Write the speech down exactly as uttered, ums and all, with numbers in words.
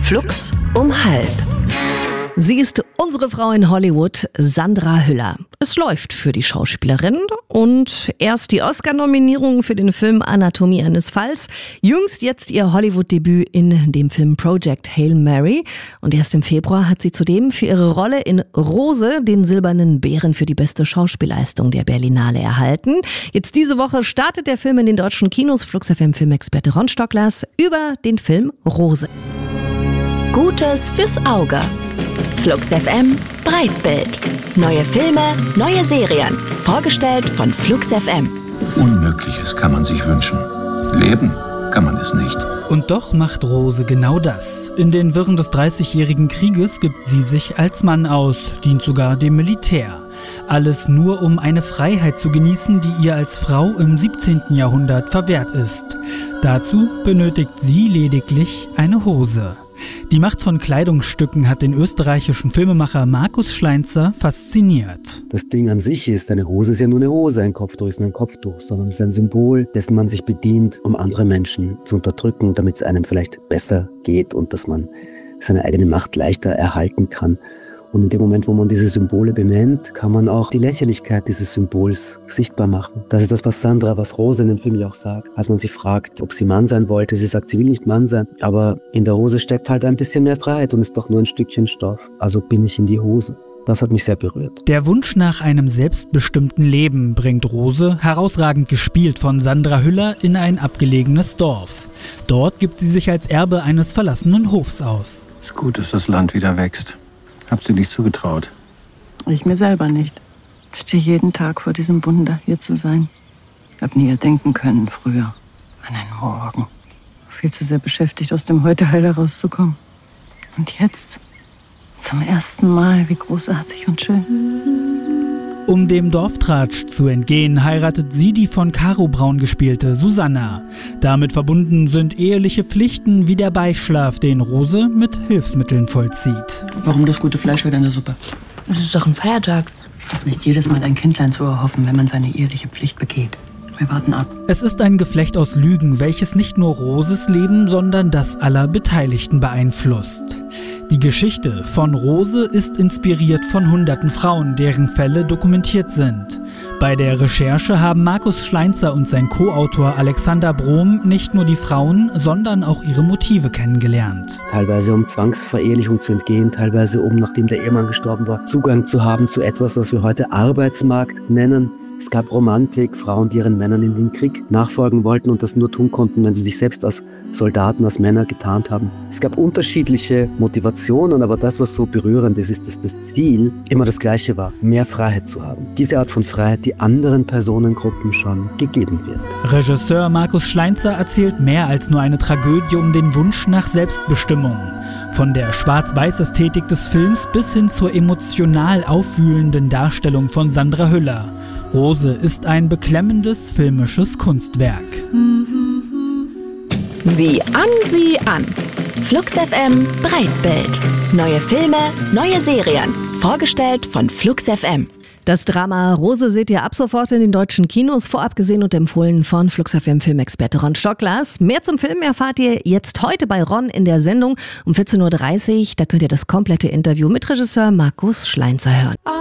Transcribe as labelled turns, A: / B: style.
A: Flux um halb.
B: Sie ist unsere Frau in Hollywood, Sandra Hüller. Es läuft für die Schauspielerin und erst die Oscar-Nominierung für den Film Anatomie eines Falls. Jüngst jetzt ihr Hollywood-Debüt in dem Film Project Hail Mary. Und erst im Februar hat sie zudem für ihre Rolle in Rose den Silbernen Bären für die beste Schauspielleistung der Berlinale erhalten. Jetzt diese Woche startet der Film in den deutschen Kinos. Flux F M-Filmexperte Ron Stocklers über den Film Rose.
A: Gutes fürs Auge. Flux F M Breitbild. Neue Filme, neue Serien. Vorgestellt von Flux F M.
C: Unmögliches kann man sich wünschen. Leben kann man es nicht.
D: Und doch macht Rose genau das. In den Wirren des dreißigjährigen Krieges gibt sie sich als Mann aus, dient sogar dem Militär. Alles nur, um eine Freiheit zu genießen, die ihr als Frau im siebzehnten Jahrhundert verwehrt ist. Dazu benötigt sie lediglich eine Hose. Die Macht von Kleidungsstücken hat den österreichischen Filmemacher Markus Schleinzer fasziniert.
E: Das Ding an sich ist, eine Hose ist ja nur eine Hose, ein Kopftuch ist nur ein Kopftuch, sondern es ist ein Symbol, dessen man sich bedient, um andere Menschen zu unterdrücken, damit es einem vielleicht besser geht und dass man seine eigene Macht leichter erhalten kann. Und in dem Moment, wo man diese Symbole benennt, kann man auch die Lächerlichkeit dieses Symbols sichtbar machen. Das ist das, was Sandra, was Rose in dem Film ja auch sagt. Als man sie fragt, ob sie Mann sein wollte, sie sagt, sie will nicht Mann sein, aber in der Hose steckt halt ein bisschen mehr Freiheit und ist doch nur ein Stückchen Stoff. Also bin ich in die Hose. Das hat mich sehr berührt.
D: Der Wunsch nach einem selbstbestimmten Leben bringt Rose, herausragend gespielt von Sandra Hüller, in ein abgelegenes Dorf. Dort gibt sie sich als Erbe eines verlassenen Hofs aus.
C: Es ist gut, dass das Land wieder wächst. Hab sie nicht zugetraut.
F: Ich mir selber nicht. Ich stehe jeden Tag vor diesem Wunder, hier zu sein. Hab nie denken können früher an einen Morgen. Viel zu sehr beschäftigt, aus dem Heute heil herauszukommen. Und jetzt, zum ersten Mal, wie großartig und schön.
D: Um dem Dorftratsch zu entgehen, heiratet sie die von Caro Braun gespielte Susanna. Damit verbunden sind eheliche Pflichten wie der Beischlaf, den Rose mit Hilfsmitteln vollzieht.
F: Warum das gute Fleisch heute in der Suppe?
G: Es ist doch ein Feiertag.
F: Ist doch nicht jedes Mal ein Kindlein zu erhoffen, wenn man seine eheliche Pflicht begeht. Wir warten ab.
D: Es ist ein Geflecht aus Lügen, welches nicht nur Roses Leben, sondern das aller Beteiligten beeinflusst. Die Geschichte von Rose ist inspiriert von hunderten Frauen, deren Fälle dokumentiert sind. Bei der Recherche haben Markus Schleinzer und sein Co-Autor Alexander Brom nicht nur die Frauen, sondern auch ihre Motive kennengelernt.
E: Teilweise um Zwangsverehelichung zu entgehen, teilweise um, nachdem der Ehemann gestorben war, Zugang zu haben zu etwas, was wir heute Arbeitsmarkt nennen. Es gab Romantik, Frauen, die ihren Männern in den Krieg nachfolgen wollten und das nur tun konnten, wenn sie sich selbst als Soldaten, als Männer getarnt haben. Es gab unterschiedliche Motivationen, aber das, was so berührend ist, ist, dass das Ziel immer das gleiche war, mehr Freiheit zu haben. Diese Art von Freiheit, die anderen Personengruppen schon gegeben wird.
D: Regisseur Markus Schleinzer erzählt mehr als nur eine Tragödie um den Wunsch nach Selbstbestimmung. Von der Schwarz-Weiß-Ästhetik des Films bis hin zur emotional aufwühlenden Darstellung von Sandra Hüller. Rose ist ein beklemmendes filmisches Kunstwerk.
A: Sieh an, sieh an. Flux F M Breitbild. Neue Filme, neue Serien. Vorgestellt von Flux F M.
B: Das Drama Rose seht ihr ab sofort in den deutschen Kinos, vorab gesehen und empfohlen von Flux F M-Filmexperte Ron Stocklers. Mehr zum Film erfahrt ihr jetzt heute bei Ron in der Sendung um vierzehn Uhr dreißig. Da könnt ihr das komplette Interview mit Regisseur Markus Schleinzer hören.